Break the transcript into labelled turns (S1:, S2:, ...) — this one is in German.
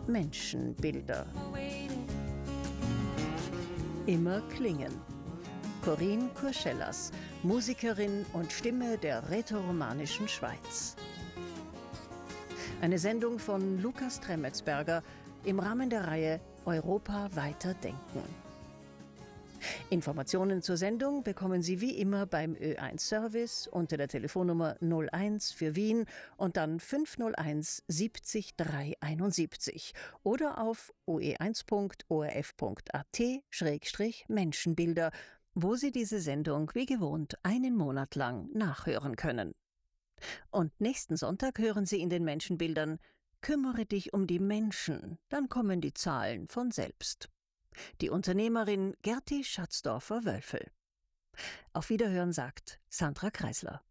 S1: Menschenbilder. Immer klingen. Corinne Kurschellas, Musikerin und Stimme der rätoromanischen Schweiz. Eine Sendung von Lukas Tremetsberger im Rahmen der Reihe Europa weiter denken. Informationen zur Sendung bekommen Sie wie immer beim Ö1-Service unter der Telefonnummer 01 für Wien und dann 501 70 371 oder auf oe1.orf.at/Menschenbilder, wo Sie diese Sendung wie gewohnt einen Monat lang nachhören können. Und nächsten Sonntag hören Sie in den Menschenbildern: Kümmere dich um die Menschen, dann kommen die Zahlen von selbst. Die Unternehmerin Gerti Schatzdorfer-Wölfel. Auf Wiederhören sagt Sandra Kreisler.